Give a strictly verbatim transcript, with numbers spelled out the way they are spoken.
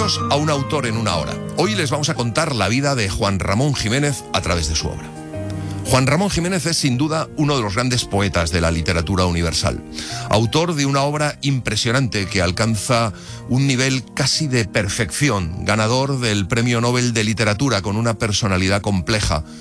Bienvenidos a Un autor en una hora. Hoy les vamos a contar la vida de Juan Ramón Jiménez a través de su obra. Juan Ramón Jiménez es sin duda uno de los grandes poetas de la literatura universal, autor de una obra impresionante que alcanza un nivel casi de perfección, ganador del Premio Nobel de Literatura con una personalidad compleja,